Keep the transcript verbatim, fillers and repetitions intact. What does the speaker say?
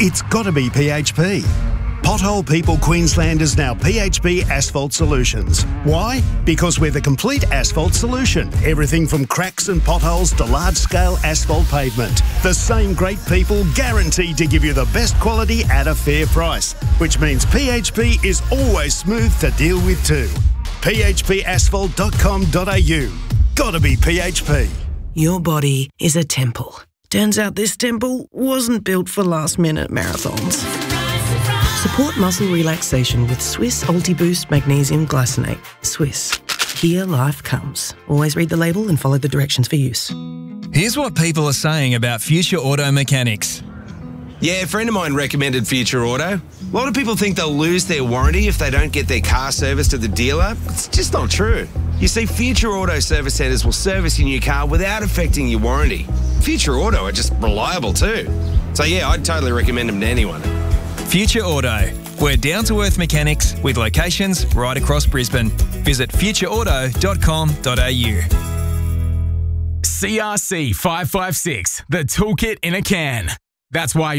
It's got to be P H P. Pothole People Queensland is now P H P Asphalt Solutions. Why? Because we're the complete asphalt solution. Everything from cracks and potholes to large-scale asphalt pavement. The same great people guaranteed to give you the best quality at a fair price, which means P H P is always smooth to deal with too. p h p asphalt dot com dot a u. Gotta be P H P. Your body is a temple. Turns out this temple wasn't built for last-minute marathons. Support muscle relaxation with Swiss Ultiboost Magnesium Glycinate. Swiss. Here life comes. Always read the label and follow the directions for use. Here's what people are saying about Future Auto Mechanics. Yeah, a friend of mine recommended Future Auto. A lot of people think they'll lose their warranty if they don't get their car serviced at the dealer. It's just not true. You see, Future Auto service centres will service your new car without affecting your warranty. Future Auto are just reliable too. So yeah, I'd totally recommend them to anyone. Future Auto. We're down-to-earth mechanics with locations right across Brisbane. Visit future auto dot com dot a u. C R C five five six, the toolkit in a can. That's why